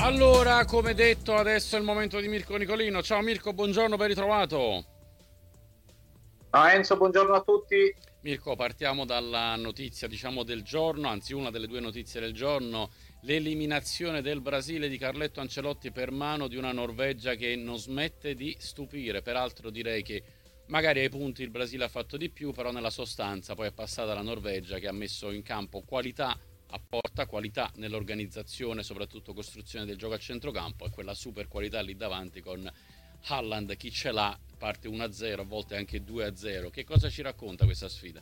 Allora, come detto, adesso è il momento di Mirko Nicolino. Ciao Mirko, buongiorno, ben ritrovato. Ah, Enzo, buongiorno a tutti. Mirko, partiamo dalla notizia, diciamo, del giorno, anzi una delle due notizie del giorno, l'eliminazione del Brasile di Carletto Ancelotti per mano di una Norvegia che non smette di stupire. Peraltro direi che magari ai punti il Brasile ha fatto di più, però nella sostanza poi è passata la Norvegia che ha messo in campo qualità a porta, qualità nell'organizzazione, soprattutto costruzione del gioco a centrocampo e quella super qualità lì davanti con Haaland, chi ce l'ha, parte 1-0, a volte anche 2-0. Che cosa ci racconta questa sfida?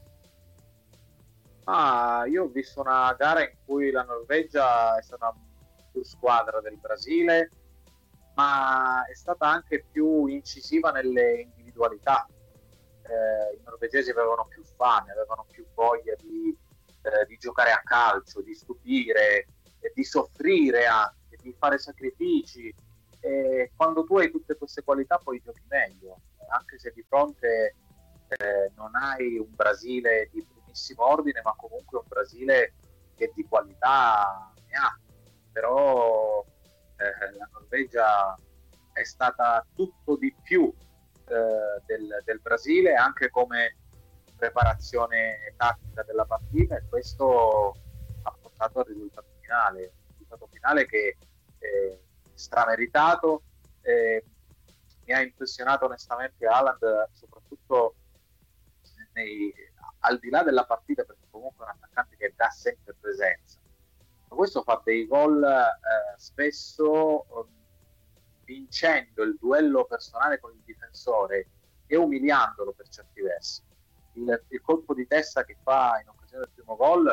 Io ho visto una gara in cui la Norvegia è stata più squadra del Brasile, ma è stata anche più incisiva nelle individualità. I norvegesi avevano più fame, avevano più voglia di giocare a calcio, di stupire, di soffrire anche, di fare sacrifici. E quando tu hai tutte queste qualità poi giochi meglio, anche se di fronte non hai un Brasile di primissimo ordine, ma comunque un Brasile che di qualità ne ha. Però la Norvegia è stata tutto di più del Brasile, anche come preparazione tattica della partita, e questo ha portato al risultato finale che è strameritato. Eh, Mi ha impressionato onestamente Haaland, soprattutto nei, al di là della partita, perché comunque è un attaccante che dà sempre presenza. Ma questo fa dei gol spesso vincendo il duello personale con il difensore e umiliandolo per certi versi. Il colpo di testa che fa in occasione del primo gol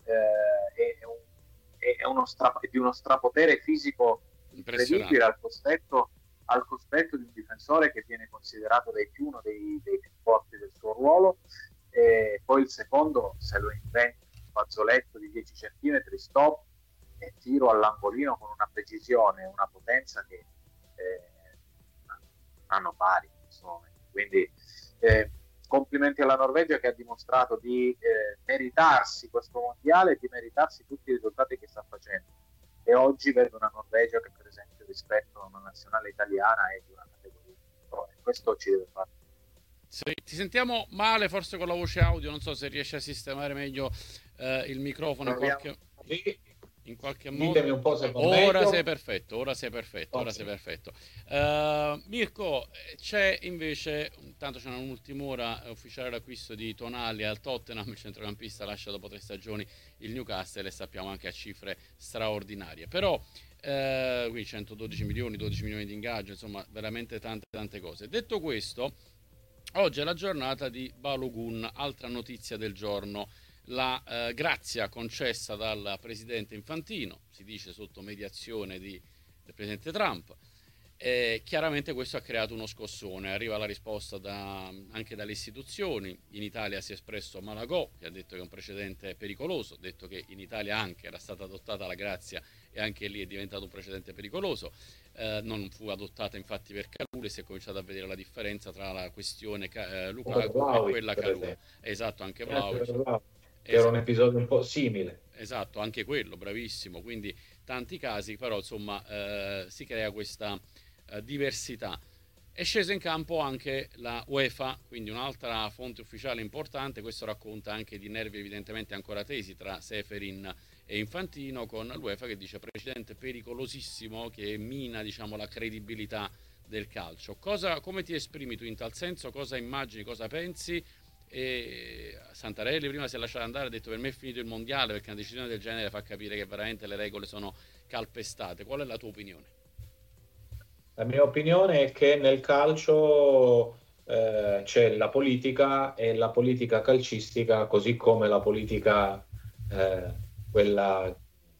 è di uno strapotere fisico incredibile Impressionante. al cospetto di un difensore che viene considerato uno dei più forti del suo ruolo. E poi il secondo se lo inventa un fazzoletto di 10 centimetri, stop e tiro all'angolino con una precisione e una potenza che non hanno pari in questo momento. Quindi eh, complimenti alla Norvegia, che ha dimostrato di meritarsi questo mondiale e di meritarsi tutti i risultati che sta facendo. E oggi vedo una Norvegia che, per esempio, rispetto a una nazionale italiana è di una categoria. Questo ci deve fare. Sì, ti sentiamo male forse con la voce audio, non so se riesci a sistemare meglio il microfono Proviamo così. in qualche modo. Ditemi un po' se va Ora sei meglio. perfetto, ora sei perfetto, ora Ok. sei perfetto. Mirko, c'è invece, intanto c'è un'ultima ora, ufficiale l'acquisto di Tonali al Tottenham, il centrocampista lascia dopo 3 stagioni il Newcastle e sappiamo anche a cifre straordinarie. Però, qui 112 milioni, 12 milioni di ingaggio, insomma, veramente tante tante cose. Detto questo, oggi è la giornata di Balogun, altra notizia del giorno, la grazia concessa dal presidente Infantino, si dice sotto mediazione del presidente Trump. Chiaramente questo ha creato uno scossone, arriva la risposta anche dalle istituzioni. In Italia si è espresso Malagò, che ha detto che è un precedente pericoloso, ha detto che in Italia anche era stata adottata la grazia e anche lì è diventato un precedente pericoloso. Non fu adottata infatti per Kalulu e si è cominciato a vedere la differenza tra la questione Lukaku e Vlahovic, quella per Kalulu. esempio. Esatto, anche Anche per Vlahovic. Vlahovic, che era Es- un episodio un po' simile. esatto, anche quello, bravissimo. Quindi tanti casi, però insomma si crea questa diversità. È scesa in campo anche la UEFA, quindi un'altra fonte ufficiale importante. Questo racconta anche di nervi evidentemente ancora tesi tra Seferin e Infantino, con l'UEFA che dice precedente pericolosissimo che mina, diciamo, la credibilità del calcio. Come ti esprimi tu in tal senso? Cosa immagini, cosa pensi? E Santarelli prima si è lasciato andare, ha detto per me è finito il mondiale, perché una decisione del genere fa capire che veramente le regole sono calpestate. Qual è la tua opinione? La mia opinione è che nel calcio c'è la politica, e la politica calcistica, così come la politica, quella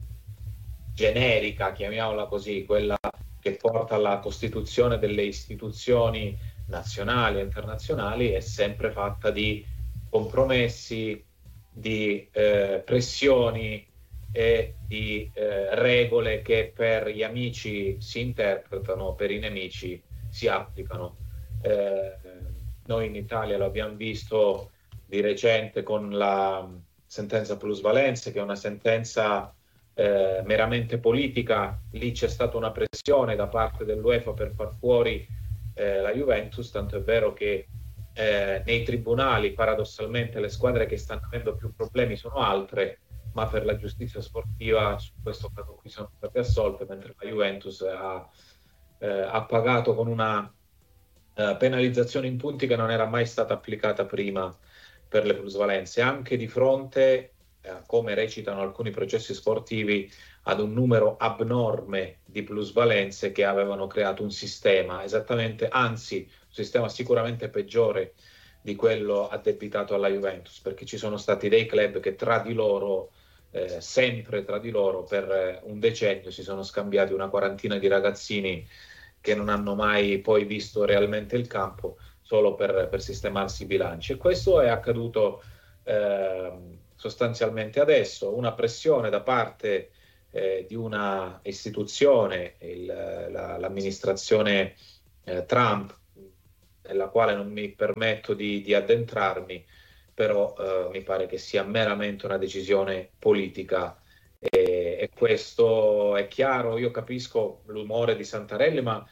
generica, chiamiamola così, quella che porta alla costituzione delle istituzioni nazionali e internazionali, è sempre fatta di compromessi, di pressioni e di regole che per gli amici si interpretano, per i nemici si applicano. Eh, Noi in Italia lo abbiamo visto di recente con la sentenza plusvalenze, che è una sentenza meramente politica. Lì c'è stata una pressione da parte dell'UEFA per far fuori la Juventus, tanto è vero che nei tribunali paradossalmente le squadre che stanno avendo più problemi sono altre, ma per la giustizia sportiva su questo caso qui sono state assolte, mentre la Juventus ha pagato con una penalizzazione in punti che non era mai stata applicata prima per le plusvalenze, anche di fronte, come recitano alcuni processi sportivi, ad un numero abnorme di plusvalenze che avevano creato un sistema esattamente, anzi, un sistema sicuramente peggiore di quello addebitato alla Juventus, perché ci sono stati dei club che tra di loro, sempre tra di loro, per un decennio si sono scambiati una quarantina di ragazzini che non hanno mai poi visto realmente il campo, solo per sistemarsi i bilanci. E questo è accaduto sostanzialmente adesso, una pressione da parte di una istituzione, l'amministrazione Trump, nella quale non mi permetto di addentrarmi, però mi pare che sia meramente una decisione politica, e questo è chiaro. Io capisco l'umore di Santarelli, ma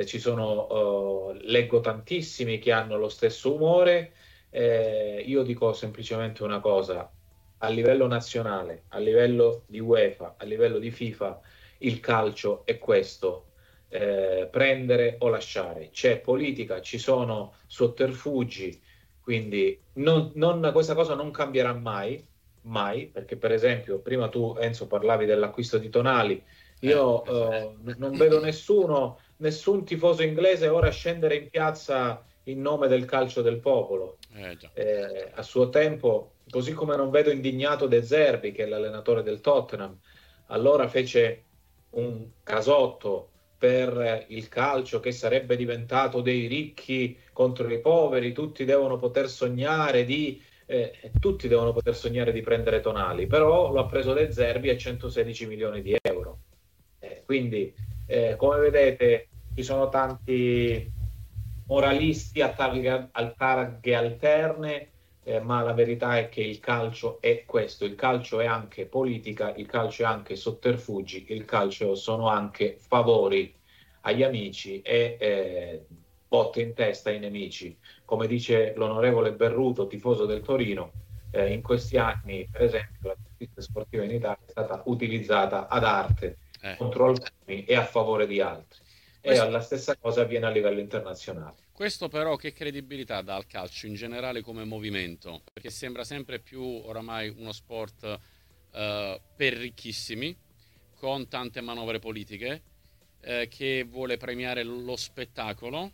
leggo tantissimi che hanno lo stesso umore. Io dico semplicemente una cosa: a livello nazionale, a livello di UEFA, a livello di FIFA, il calcio è questo, prendere o lasciare. C'è politica, ci sono sotterfugi, quindi questa cosa non cambierà mai, perché per esempio prima tu, Enzo, parlavi dell'acquisto di Tonali. Io non vedo nessun tifoso inglese ora scendere in piazza in nome del calcio del popolo. A suo tempo, così come non vedo indignato De Zerbi, che è l'allenatore del Tottenham, allora fece un casotto per il calcio che sarebbe diventato dei ricchi contro i poveri, tutti devono poter sognare di prendere Tonali, però lo ha preso De Zerbi a 116 milioni di euro. Quindi, come vedete, ci sono tanti moralisti a targhe alterne, ma la verità è che il calcio è questo: il calcio è anche politica, il calcio è anche sotterfugi, il calcio sono anche favori agli amici e botte in testa ai nemici. Come dice l'onorevole Berruto, tifoso del Torino, in questi anni, per esempio, la giustizia sportiva in Italia è stata utilizzata ad arte contro alcuni e a favore di altri. E la stessa cosa avviene a livello internazionale. Questo però che credibilità dà al calcio in generale come movimento? Perché sembra sempre più oramai uno sport per ricchissimi, con tante manovre politiche, che vuole premiare lo spettacolo,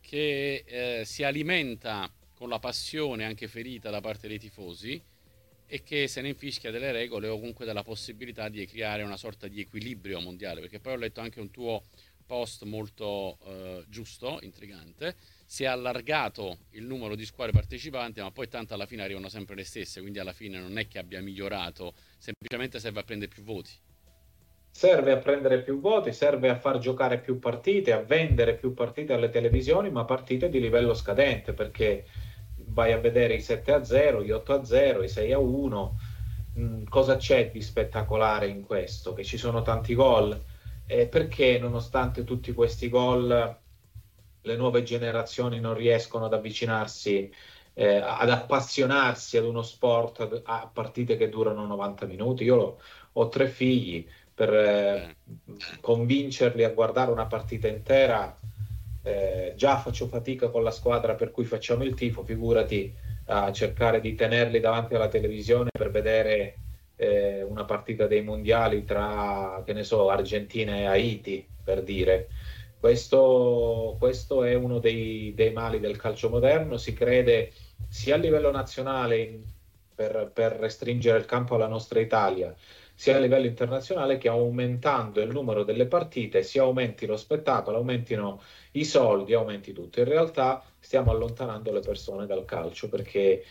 che si alimenta con la passione anche ferita da parte dei tifosi e che se ne infischia delle regole o comunque della possibilità di creare una sorta di equilibrio mondiale. Perché poi ho letto anche un tuo post molto giusto, intrigante: si è allargato il numero di squadre partecipanti, ma poi tanto alla fine arrivano sempre le stesse, quindi alla fine non è che abbia migliorato, semplicemente serve a prendere più voti. Serve a prendere più voti, serve a far giocare più partite, a vendere più partite alle televisioni, ma partite di livello scadente, perché vai a vedere i 7-0, gli 8-0, i 6-1. Cosa c'è di spettacolare in questo? Che ci sono tanti gol. Perché nonostante tutti questi gol le nuove generazioni non riescono ad avvicinarsi, ad appassionarsi ad uno sport, a partite che durano 90 minuti? Io ho 3 figli, per convincerli a guardare una partita intera già faccio fatica con la squadra per cui facciamo il tifo, figurati a cercare di tenerli davanti alla televisione per vedere una partita dei mondiali tra, che ne so, Argentina e Haiti, per dire. Questo è uno dei mali del calcio moderno. Si crede sia a livello nazionale per restringere il campo alla nostra Italia, sia a livello internazionale, che aumentando il numero delle partite si aumenti lo spettacolo, aumentino i soldi, aumenti tutto. In realtà stiamo allontanando le persone dal calcio, perché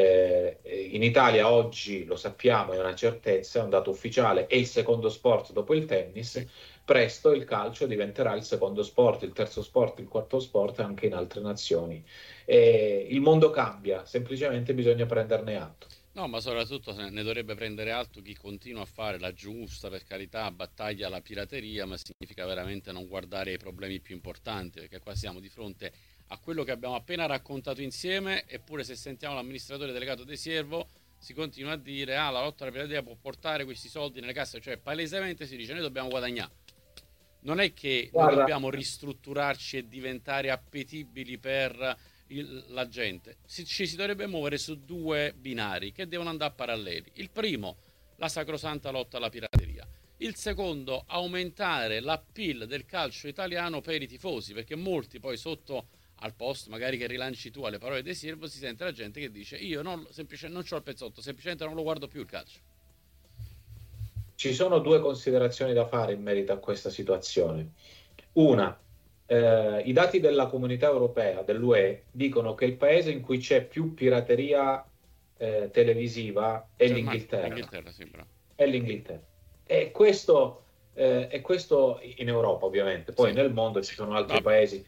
in Italia oggi, lo sappiamo, è una certezza, è un dato ufficiale, è il secondo sport dopo il tennis. Presto il calcio diventerà il secondo sport, il terzo sport, il quarto sport anche in altre nazioni. Il mondo cambia, semplicemente bisogna prenderne atto. No, ma soprattutto ne dovrebbe prendere atto chi continua a fare la giusta, per carità, battaglia alla pirateria, ma significa veramente non guardare ai problemi più importanti, perché qua siamo di fronte a quello che abbiamo appena raccontato insieme, eppure se sentiamo l'amministratore delegato De Siervo si continua a dire la lotta alla pirateria può portare questi soldi nelle casse, cioè palesemente si dice noi dobbiamo guadagnare. Non è che noi Guarda, dobbiamo ristrutturarci e diventare appetibili per la gente. Ci si dovrebbe muovere su due binari che devono andare paralleli. Il primo, la sacrosanta lotta alla pirateria. Il secondo, aumentare l'appeal del calcio italiano per i tifosi, perché molti poi sotto al post, magari che rilanci tu alle parole di Sirvo, si sente la gente che dice io non, non c'ho il pezzotto, semplicemente non lo guardo più il calcio. ci sono due considerazioni da fare in merito a questa situazione. Una, i dati della Comunità Europea, dell'UE, dicono che il paese in cui c'è più pirateria televisiva è Germania, l'Inghilterra. l'Inghilterra sembra. È l'Inghilterra. E questo in Europa, ovviamente. Poi Sì. nel mondo ci sono altri Vabbè. paesi.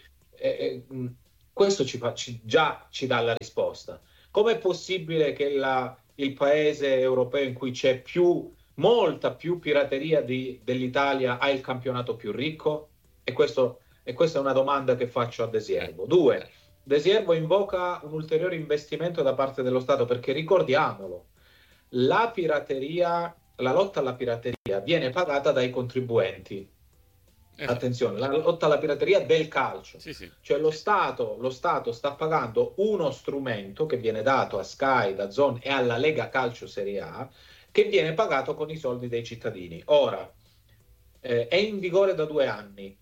Questo già ci dà la risposta. Com'è possibile che il paese europeo in cui c'è molta più pirateria dell'Italia ha il campionato più ricco? E questa è una domanda che faccio a De Siervo. Due, De Siervo invoca un ulteriore investimento da parte dello Stato, perché ricordiamolo, la lotta alla pirateria viene pagata dai contribuenti. Attenzione, la lotta alla pirateria del calcio. Sì, sì. Cioè lo Stato sta pagando uno strumento che viene dato a Sky, DAZN e alla Lega Calcio Serie A, che viene pagato con i soldi dei cittadini. Ora, è in vigore da 2 anni.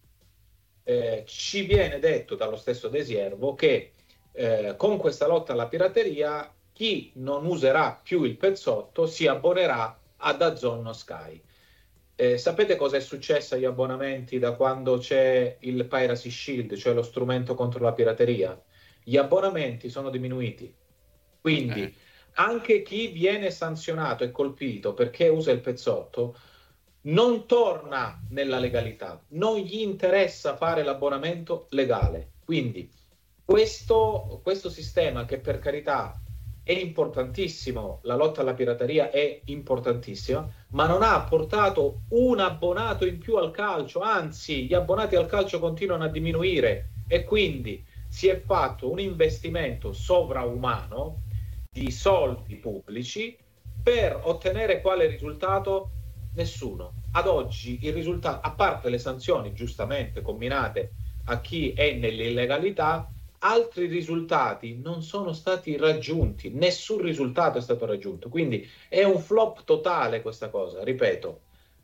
Ci viene detto dallo stesso De Siervo che con questa lotta alla pirateria chi non userà più il pezzotto si abbonerà a DAZN o Sky. Sapete cosa è successo agli abbonamenti da quando c'è il Piracy Shield, cioè lo strumento contro la pirateria? Gli abbonamenti sono diminuiti. Quindi anche chi viene sanzionato e colpito perché usa il pezzotto non torna nella legalità, non gli interessa fare l'abbonamento legale. Quindi questo sistema, che per carità è importantissimo, la lotta alla pirateria è importantissima, ma non ha portato un abbonato in più al calcio, anzi gli abbonati al calcio continuano a diminuire, e quindi si è fatto un investimento sovraumano di soldi pubblici per ottenere quale risultato? Nessuno. Ad oggi il risultato, a parte le sanzioni giustamente comminate a chi è nell'illegalità, altri risultati non sono stati raggiunti, nessun risultato è stato raggiunto, quindi è un flop totale questa cosa. Ripeto,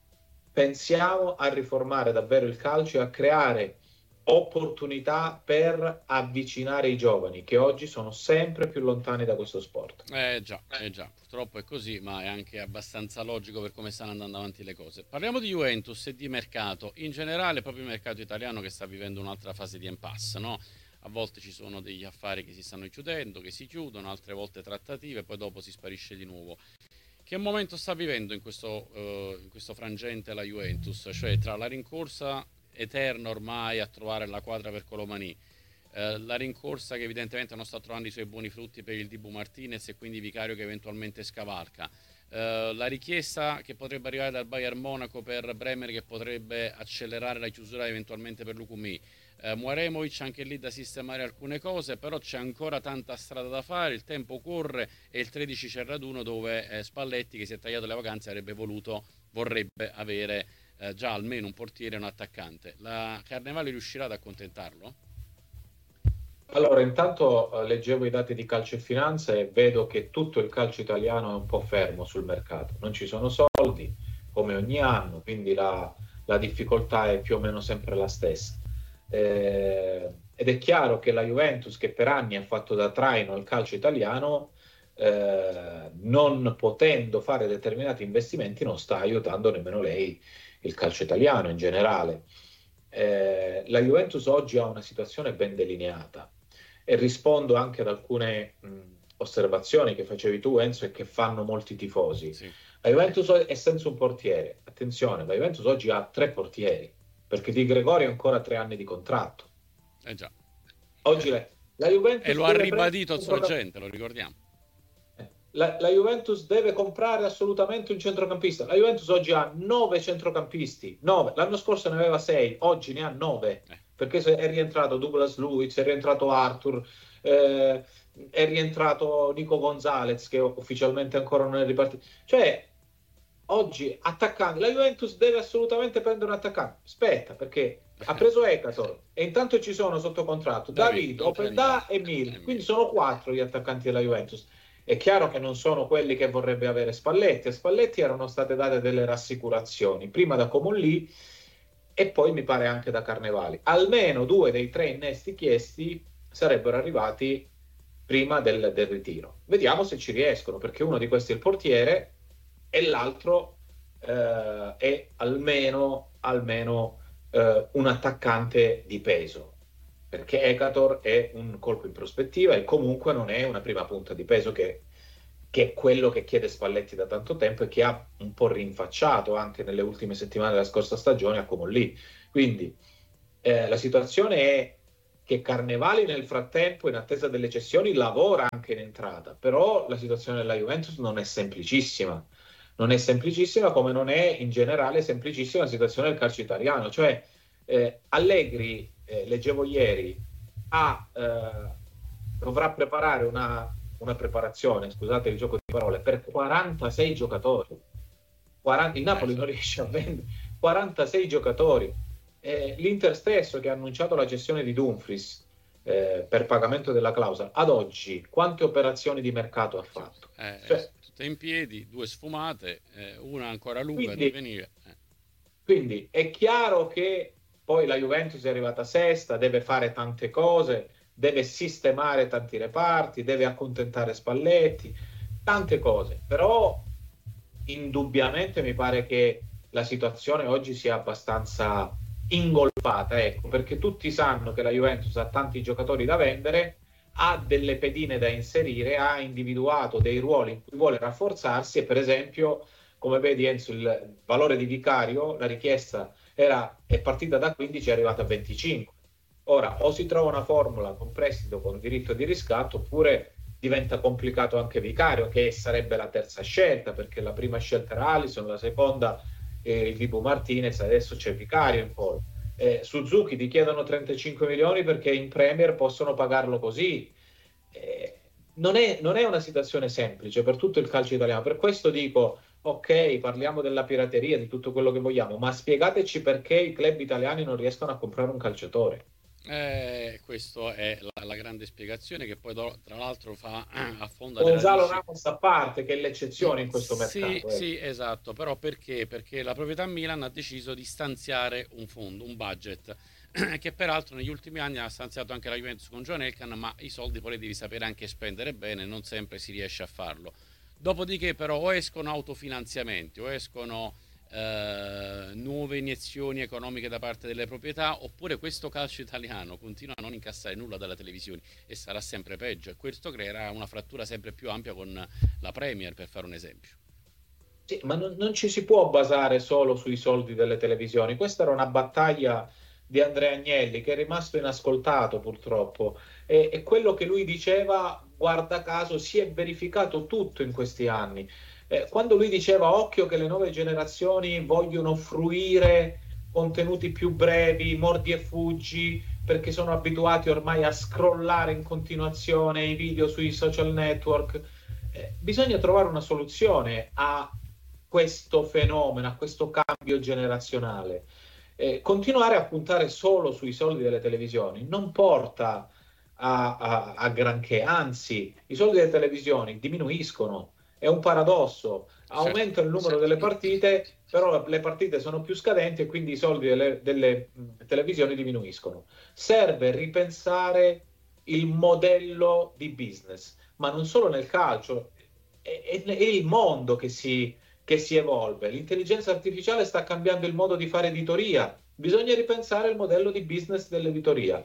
pensiamo a riformare davvero il calcio e a creare opportunità per avvicinare i giovani che oggi sono sempre più lontani da questo sport. Già, purtroppo è così, ma è anche abbastanza logico per come stanno andando avanti le cose. Parliamo di Juventus e di mercato. In generale, proprio il mercato italiano che sta vivendo un'altra fase di impasse, no? A volte ci sono degli affari che si stanno chiudendo, che si chiudono, altre volte trattative, poi dopo si sparisce di nuovo. Che momento sta vivendo in questo frangente la Juventus? Cioè tra la rincorsa eterna ormai a trovare la quadra per Colomani, la rincorsa che evidentemente non sta trovando i suoi buoni frutti per il Dibu Martinez e quindi Vicario che eventualmente scavalca, la richiesta che potrebbe arrivare dal Bayern Monaco per Bremer che potrebbe accelerare la chiusura eventualmente per Lukumi, Muaremovic anche lì da sistemare alcune cose, però c'è ancora tanta strada da fare, il tempo corre e il 13 c'è il raduno dove Spalletti, che si è tagliato le vacanze, vorrebbe avere già almeno un portiere e un attaccante. La Carnevale riuscirà ad accontentarlo? Allora, intanto leggevo i dati di Calcio e Finanza e vedo che tutto il calcio italiano è un po' fermo sul mercato. Non ci sono soldi, come ogni anno, quindi la difficoltà è più o meno sempre la stessa. Ed è chiaro che la Juventus, che per anni ha fatto da traino al calcio italiano, non potendo fare determinati investimenti, non sta aiutando nemmeno lei il calcio italiano in generale. La Juventus oggi ha una situazione ben delineata e rispondo anche ad alcune osservazioni che facevi tu, Enzo, e che fanno molti tifosi. Sì. La Juventus è senza un portiere. Attenzione, la Juventus oggi ha 3 portieri, perché Di Gregorio ha ancora 3 anni di contratto. Già. Oggi la Juventus e lo ha ribadito il sorgente, lo ricordiamo. la Juventus deve comprare assolutamente un centrocampista. La Juventus oggi ha 9 centrocampisti, 9. L'anno scorso ne aveva 6, oggi ne ha 9, perché è rientrato Douglas Luiz, è rientrato Arthur, è rientrato Nico Gonzalez, che ufficialmente ancora non è ripartito. Cioè, oggi attaccante, la Juventus deve assolutamente prendere un attaccante. Aspetta, perché ha preso Ekator e intanto ci sono sotto contratto David, Openda e Mir, quindi sono 4 gli attaccanti della Juventus. È chiaro che non sono quelli che vorrebbe avere Spalletti. A Spalletti erano state date delle rassicurazioni, prima da Comolli e poi mi pare anche da Carnevali. Almeno 2 dei 3 innesti chiesti sarebbero arrivati prima del ritiro. Vediamo se ci riescono, perché uno di questi è il portiere e l'altro è almeno un attaccante di peso, perché Ekator è un colpo in prospettiva e comunque non è una prima punta di peso che è quello che chiede Spalletti da tanto tempo e che ha un po' rinfacciato anche nelle ultime settimane della scorsa stagione a Comolli. Quindi la situazione è che Carnevali nel frattempo, in attesa delle cessioni, lavora anche in entrata, però la situazione della Juventus non è semplicissima. Non è semplicissima, come non è in generale semplicissima la situazione del calcio italiano. Cioè Allegri, leggevo ieri, dovrà preparare una preparazione, scusate il gioco di parole, per 46 giocatori. Il Napoli non riesce a vendere 46 giocatori. L'Inter stesso, che ha annunciato la gestione di Dumfries per pagamento della clausola, ad oggi quante operazioni di mercato ha fatto? Cioè, tutte in piedi, 2 sfumate, una ancora lunga da venire. Quindi è chiaro che poi la Juventus è arrivata sesta, deve fare tante cose, deve sistemare tanti reparti, deve accontentare Spalletti, tante cose, però indubbiamente mi pare che la situazione oggi sia abbastanza ingolfata, ecco, perché tutti sanno che la Juventus ha tanti giocatori da vendere, ha delle pedine da inserire, ha individuato dei ruoli in cui vuole rafforzarsi e per esempio, come vedi Enzo, il valore di Vicario, la richiesta è partita da 15 e è arrivata a 25. Ora, o si trova una formula con prestito con diritto di riscatto, oppure diventa complicato anche Vicario, che sarebbe la terza scelta, perché la prima scelta era Alisson, la seconda il Dibu Martinez, adesso c'è Vicario in poi. Suzuki ti chiedono 35 milioni perché in Premier possono pagarlo così. Non è una situazione semplice per tutto il calcio italiano, per questo dico ok, parliamo della pirateria, di tutto quello che vogliamo, ma spiegateci perché i club italiani non riescono a comprare un calciatore. Questa è la grande spiegazione che poi tra l'altro affonda Gonzalo Ramos a parte, che è l'eccezione in questo mercato. Sì, esatto, però perché? Perché la proprietà Milan ha deciso di stanziare un fondo, un budget, che peraltro negli ultimi anni ha stanziato anche la Juventus con John Elkann, ma i soldi poi li devi sapere anche spendere bene, non sempre si riesce a farlo. Dopodiché però o escono autofinanziamenti o escono nuove iniezioni economiche da parte delle proprietà, oppure questo calcio italiano continua a non incassare nulla dalle televisioni e sarà sempre peggio, e questo creerà una frattura sempre più ampia con la Premier, per fare un esempio. Sì, ma non ci si può basare solo sui soldi delle televisioni. Questa era una battaglia di Andrea Agnelli che è rimasto inascoltato purtroppo, e quello che lui diceva, guarda caso, si è verificato tutto in questi anni. Quando lui diceva occhio che le nuove generazioni vogliono fruire contenuti più brevi, mordi e fuggi, perché sono abituati ormai a scrollare in continuazione i video sui social network, bisogna trovare una soluzione a questo fenomeno, a questo cambio generazionale. Continuare a puntare solo sui soldi delle televisioni non porta a granché, anzi i soldi delle televisioni diminuiscono. È un paradosso, aumenta il numero delle partite, però le partite sono più scadenti e quindi i soldi delle televisioni diminuiscono. Serve ripensare il modello di business, ma non solo nel calcio, è il mondo che si evolve. L'intelligenza artificiale sta cambiando il modo di fare editoria, bisogna ripensare il modello di business dell'editoria.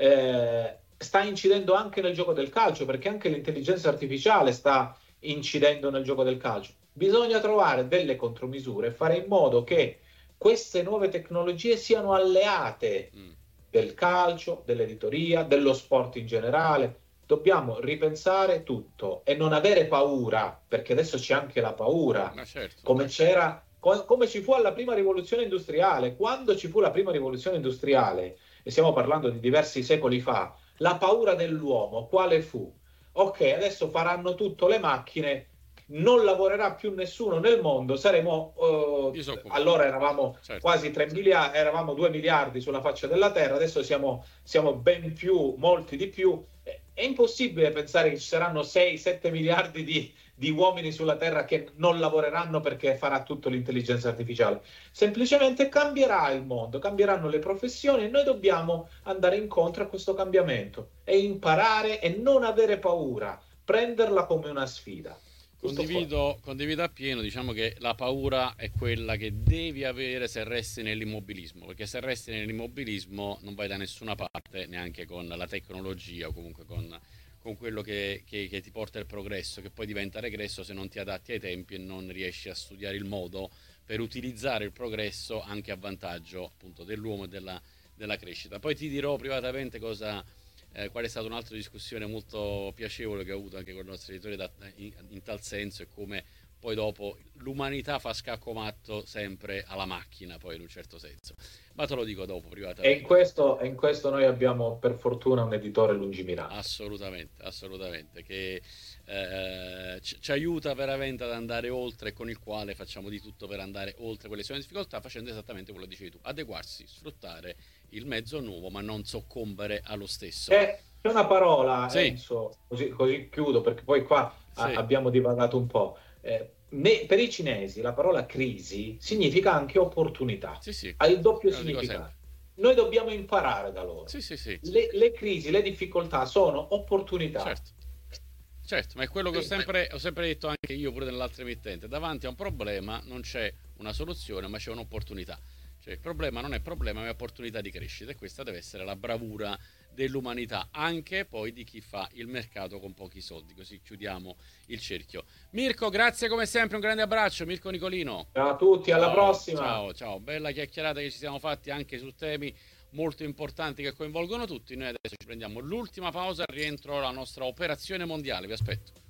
Sta incidendo anche nel gioco del calcio, perché anche l'intelligenza artificiale sta incidendo nel gioco del calcio. Bisogna trovare delle contromisure e fare in modo che queste nuove tecnologie siano alleate del calcio, dell'editoria, dello sport in generale. dobbiamo ripensare tutto e non avere paura, perché adesso c'è anche la paura, certo. come ci fu alla prima rivoluzione industriale. Quando ci fu la prima rivoluzione industriale, e stiamo parlando di diversi secoli fa, la paura dell'uomo quale fu? Ok, adesso faranno tutto le macchine, non lavorerà più nessuno nel mondo, saremo allora eravamo quasi 3 miliardi, eravamo 2 miliardi sulla faccia della terra, adesso siamo ben più, molti di più. È impossibile pensare che ci saranno 6-7 miliardi di uomini sulla terra che non lavoreranno perché farà tutto l'intelligenza artificiale. Semplicemente cambierà il mondo, cambieranno le professioni e noi dobbiamo andare incontro a questo cambiamento e imparare e non avere paura, prenderla come una sfida. Condivido appieno, diciamo che la paura è quella che devi avere se resti nell'immobilismo, perché se resti nell'immobilismo non vai da nessuna parte, neanche con la tecnologia o comunque con quello che ti porta il progresso, che poi diventa regresso se non ti adatti ai tempi e non riesci a studiare il modo per utilizzare il progresso anche a vantaggio appunto dell'uomo e della crescita. Poi ti dirò privatamente qual è stata un'altra discussione molto piacevole che ho avuto anche con il nostro editore in tal senso, e come poi dopo l'umanità fa scacco matto sempre alla macchina, poi in un certo senso, ma te lo dico dopo privatamente. E in questo noi abbiamo per fortuna un editore lungimirante. Assolutamente, che ci aiuta veramente ad andare oltre, e con il quale facciamo di tutto per andare oltre quelle sono le difficoltà, facendo esattamente quello che dicevi tu: adeguarsi, sfruttare il mezzo nuovo ma non soccombere allo stesso. C'è una parola, Enzo, così chiudo, perché poi qua abbiamo divagato un po'. Per i cinesi la parola crisi significa anche opportunità, ha il doppio significato. Noi dobbiamo imparare da loro. Le crisi, le difficoltà sono opportunità. Certo, ma è quello che ho sempre detto anche io, pure nell'altra emittente: davanti a un problema non c'è una soluzione ma c'è un'opportunità. Cioè il problema non è problema, ma è opportunità di crescita, e questa deve essere la bravura dell'umanità, anche poi di chi fa il mercato con pochi soldi. Così chiudiamo il cerchio. Mirko, grazie come sempre, un grande abbraccio. Mirko Nicolino. Ciao a tutti, alla prossima. Ciao, bella chiacchierata che ci siamo fatti anche su temi molto importanti che coinvolgono tutti. Noi adesso ci prendiamo l'ultima pausa, rientro alla nostra operazione mondiale, vi aspetto.